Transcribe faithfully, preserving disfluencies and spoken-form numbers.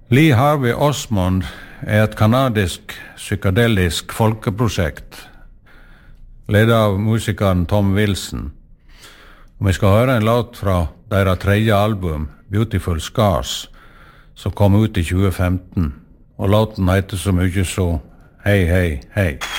Lee Harvey Osmond er et kanadisk psykedelisk folkeprosjekt, ledet av musikeren Tom Wilson. Og vi skal høre en låt fra deres tredje album, Beautiful Scars, som kom ut i tjue femten. Og låten heter så mye så Hei, hei, hei.